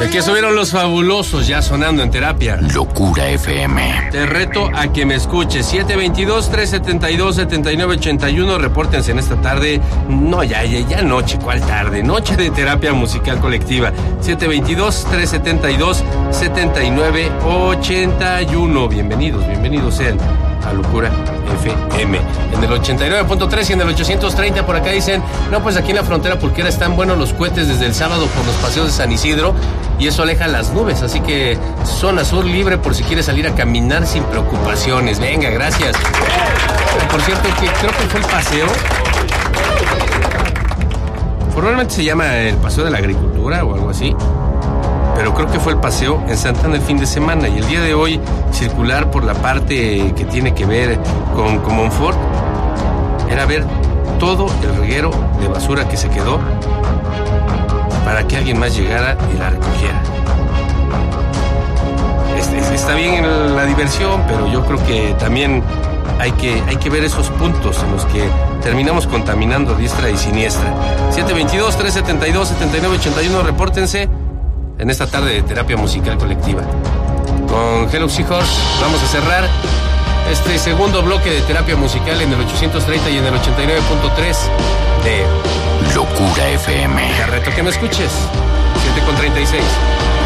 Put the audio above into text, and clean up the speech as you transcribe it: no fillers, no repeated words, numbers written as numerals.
Aquí estuvieron Los Fabulosos, ya sonando en terapia. Locura FM. Te reto a que me escuches. 722-372-7981. Repórtense en esta tarde. No, ya noche. ¿Cuál tarde? Noche de terapia musical colectiva. 722-372-7981. Bienvenidos sean a Locura FM. En el 89.3 y en el 830 por acá dicen, no, pues aquí en la frontera pulquera están buenos los cohetes desde el sábado por los paseos de San Isidro y eso aleja las nubes, así que zona sur libre por si quieres salir a caminar sin preocupaciones. Venga, gracias. Por cierto, que creo que fue el paseo. Formalmente se llama el Paseo de la Agricultura o algo así, pero creo que fue el paseo en Santana el fin de semana y el día de hoy circular por la parte que tiene que ver con Monfort era ver todo el reguero de basura que se quedó para que alguien más llegara y la recogiera. Está bien la diversión, pero yo creo que también hay que ver esos puntos en los que terminamos contaminando a diestra y siniestra. 722-372-7981, repórtense en esta tarde de terapia musical colectiva. Con Hello Seahorse vamos a cerrar este segundo bloque de terapia musical en el 830 y en el 89.3 de Locura FM. Te reto que me escuches. 7:36.